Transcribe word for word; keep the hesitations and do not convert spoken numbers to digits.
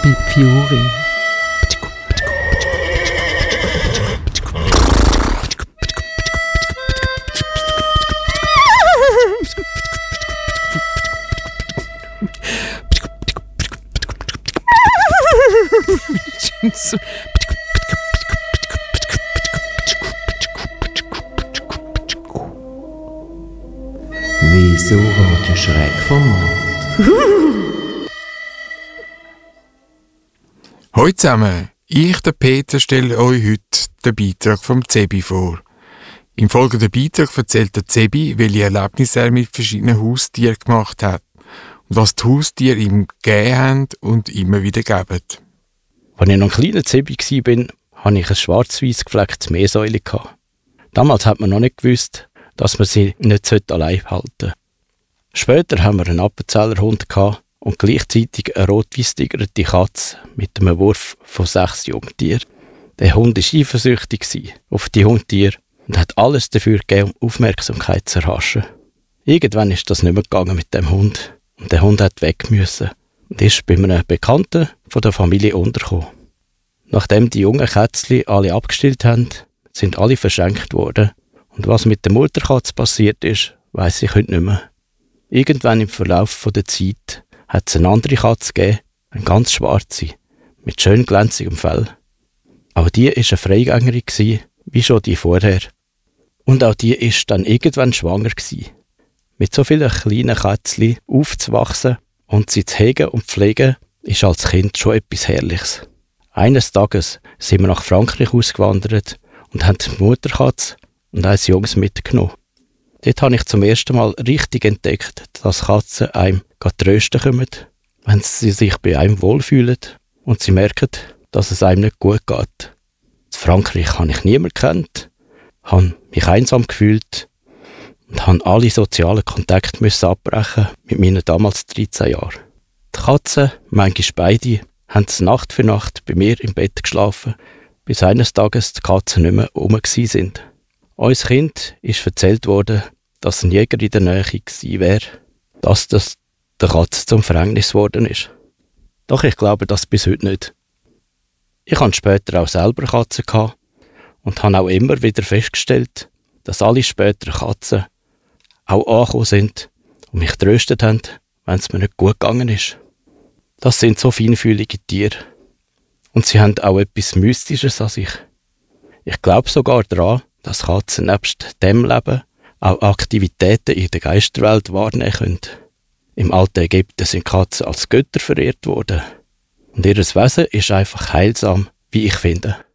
mit Fiori. Wieso Radio Schrägformat? Hallo zusammen, ich, der Peter, stelle euch heute den Beitrag vom Zebi vor. Im folgenden Beitrag erzählt der Zebi, welche Erlebnisse er mit verschiedenen Haustieren gemacht hat und was die Haustiere ihm gegeben haben und immer wieder geben. Als ich noch ein kleiner Zebi war, hatte ich ein schwarz-weiß geflecktes Meersäule. Damals hat man noch nicht gewusst, dass man sie nicht allein halten sollte. Später haben wir einen Appenzellerhund und gleichzeitig eine rot-weiß-tigerte Katze mit einem Wurf von sechs Jungtieren. Der Hund war eifersüchtig auf die Hundtiere und hat alles dafür gegeben, um Aufmerksamkeit zu erhaschen. Irgendwann ist das nicht mehr gegangen mit dem Hund und der Hund hat weg müssen und ist bei einem Bekannten von der Familie untergekommen. Nachdem die jungen Kätzchen alle abgestillt haben, sind alle verschenkt worden. Und was mit der Mutterkatze passiert ist, weiss ich heute nicht mehr. Irgendwann im Verlauf der Zeit hat es eine andere Katze gegeben, eine ganz schwarze, mit schön glänzigem Fell. Aber die war eine Freigängerin, wie schon die vorher. Und auch die war dann irgendwann schwanger gewesen. Mit so vielen kleinen Kätzchen aufzuwachsen und sie zu hegen und pflegen, ist als Kind schon etwas Herrliches. Eines Tages sind wir nach Frankreich ausgewandert und haben die Mutterkatze und eins Jungs mitgenommen. Dort habe ich zum ersten Mal richtig entdeckt, dass Katzen einem trösten kommen, wenn sie sich bei einem wohlfühlen und sie merken, dass es einem nicht gut geht. In Frankreich habe ich niemanden gekannt, habe mich einsam gefühlt und habe alle sozialen Kontakte müssen abbrechen mit meinen damals dreizehn Jahren. Die Katzen, manchmal beide, haben Nacht für Nacht bei mir im Bett geschlafen, bis eines Tages die Katzen nicht mehr rum sind. Uns Kind ist erzählt worden, dass ein Jäger in der Nähe gewesen wäre, dass das der Katze zum Verhängnis geworden ist. Doch ich glaube das bis heute nicht. Ich hatte später auch selber Katzen gehabt und habe auch immer wieder festgestellt, dass alle späteren Katzen auch angekommen sind und mich tröstet haben, wenn es mir nicht gut gegangen ist. Das sind so feinfühlige Tiere. Und sie haben auch etwas Mystisches an sich. Ich glaube sogar daran, dass Katzen nebst dem Leben auch Aktivitäten in der Geisterwelt wahrnehmen können. Im alten Ägypten sind Katzen als Götter verehrt worden. Und ihr Wesen ist einfach heilsam, wie ich finde.